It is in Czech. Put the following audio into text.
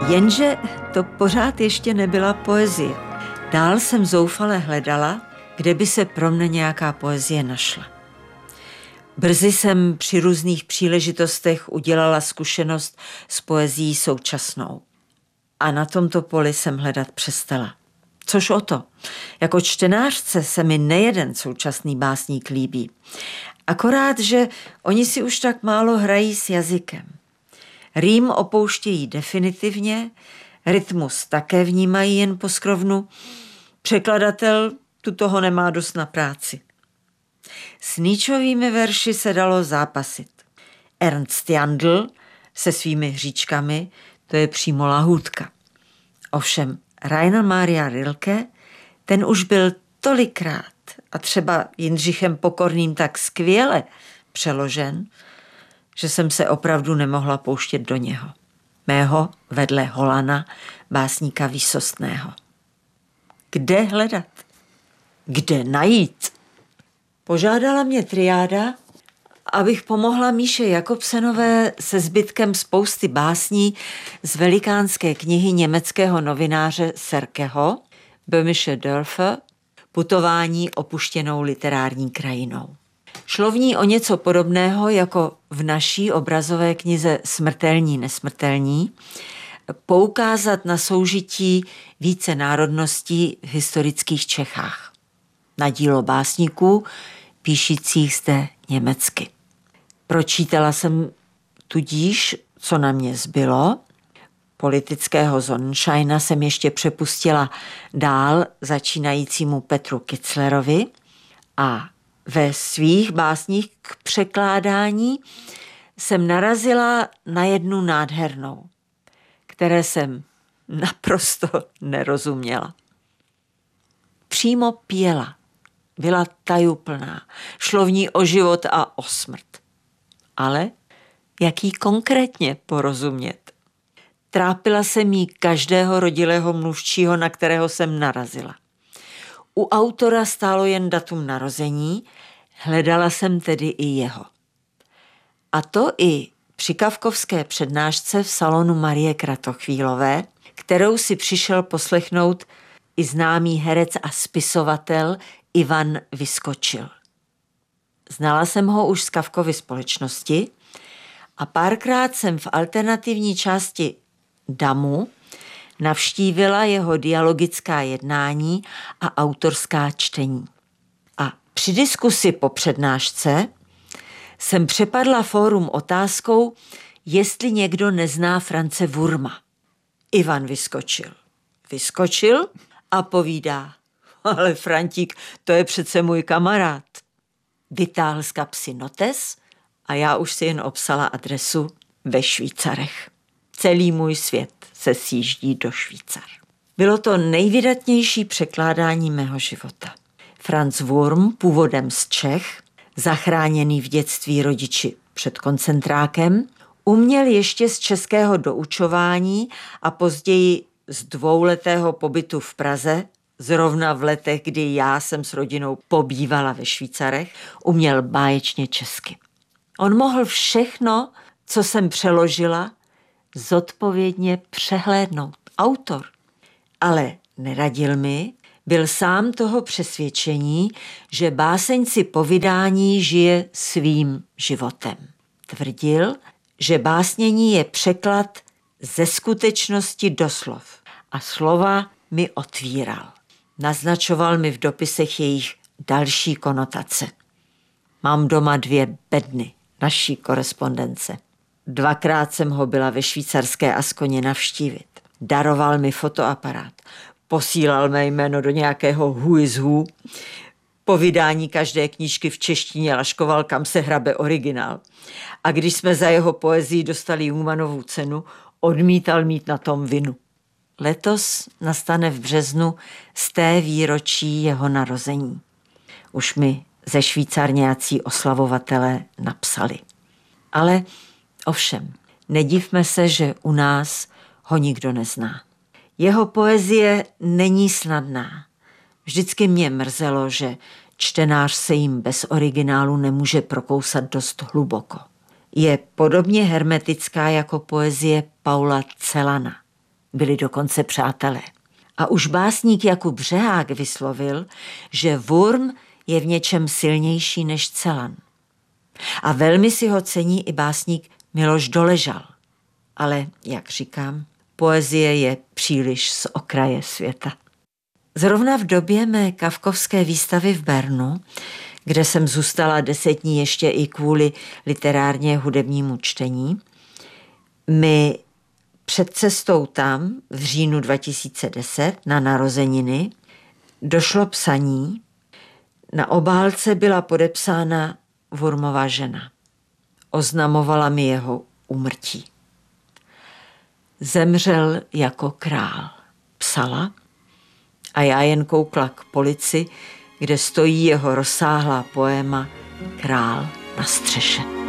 Jenže to pořád ještě nebyla poezie. Dál jsem zoufale hledala, kde by se pro mne nějaká poezie našla. Brzy jsem při různých příležitostech udělala zkušenost s poezií současnou. A na tomto poli jsem hledat přestala. Což o to. Jako čtenářce se mi nejeden současný básník líbí. Akorát, že oni si už tak málo hrají s jazykem. Rým opouštějí definitivně, rytmus také vnímají jen po skrovnu, překladatel tu toho nemá dost na práci. S Nietzschovými verši se dalo zápasit. Ernst Jandl se svými hříčkami, to je přímo lahůdka. Ovšem Rainer Maria Rilke, ten už byl tolikrát a třeba Jindřichem Pokorným tak skvěle přeložen, že jsem se opravdu nemohla pouštět do něho. Mého vedle Holana, básníka výsostného. Kde hledat? Kde najít? Požádala mě triáda, abych pomohla Míše Jakobsenové se zbytkem spousty básní z velikánské knihy německého novináře Serkeho Böhmische Dörfer, Putování opuštěnou literární krajinou. Šlo v ní o něco podobného jako v naší obrazové knize Smrtelní nesmrtelní, poukázat na soužití více národností v historických Čechách. Na dílo básníků, píšících zde německy. Pročítala jsem tudíž, co na mě zbylo. Politického Sonnenscheina jsem ještě přepustila dál začínajícímu Petru Kitzlerovi a ve svých básních k překládání jsem narazila na jednu nádhernou, které jsem naprosto nerozuměla. Přímo pěla, byla tajuplná, šlo v ní o život a o smrt. Ale jak jí konkrétně porozumět? Trápila jsem jí každého rodilého mluvčího, na kterého jsem narazila. U autora stálo jen datum narození, hledala jsem tedy i jeho. A to i při kafkovské přednášce v salonu Marie Kratochvílové, kterou si přišel poslechnout i známý herec a spisovatel Ivan Vyskočil. Znala jsem ho už z Kafkovy Společnosti a párkrát jsem v alternativní části Damu navštívila jeho dialogická jednání a autorská čtení. A při diskusi po přednášce jsem přepadla fórum otázkou, jestli někdo nezná France Wurma. Ivan Vyskočil a povídá, ale Frantík, to je přece můj kamarád. Vytáhl z kapsy notes a já už si jen obsala adresu ve Švýcarech. Celý můj svět se sjíždí do Švýcar. Bylo to nejvydatnější překládání mého života. Franz Wurm, původem z Čech, zachráněný v dětství rodiči před koncentrákem, uměl ještě z českého doučování a později z 2letého pobytu v Praze, zrovna v letech, kdy já jsem s rodinou pobývala ve Švýcarech, uměl báječně česky. On mohl všechno, co jsem přeložila, zodpovědně přehlédnout. Autor. Ale neradil mi, byl sám toho přesvědčení, že báseň si po vydání žije svým životem. Tvrdil, že básnění je překlad ze skutečnosti do slov a slova mi otvíral. Naznačoval mi v dopisech jejich další konotace. Mám doma 2 bedny naší korespondence. 2krát jsem ho byla ve švýcarské Askoně navštívit. Daroval mi fotoaparát. Posílal mé jméno do nějakého who is who. Po vydání každé knížky v češtině laškoval, kam se hrabe originál. A když jsme za jeho poezii dostali Jungmannovu cenu, odmítal mít na tom vinu. Letos nastane v březnu z té výročí jeho narození. Už mi ze Švýcar nějací oslavovatelé napsali. Ale ovšem, nedivme se, že u nás ho nikdo nezná. Jeho poezie není snadná. Vždycky mě mrzelo, že čtenář se jim bez originálu nemůže prokousat dost hluboko. Je podobně hermetická jako poezie Paula Celana. byli dokonce přátelé. A už básník Jakub Řehák vyslovil, že Wurm je v něčem silnější než Celan. A velmi si ho cení i básník Miloš Doležal. Ale, jak říkám, poezie je příliš z okraje světa. Zrovna v době mé kafkovské výstavy v Bernu, kde jsem zůstala 10 dní ještě i kvůli literárně hudebnímu čtení, mi před cestou tam v říjnu 2010 na narozeniny došlo psaní. Na obálce byla podepsána Wurmova žena. Oznamovala mi jeho úmrtí. Zemřel jako král, psala, a já jen koukla k polici, kde stojí jeho rozsáhlá poéma Král na střeše.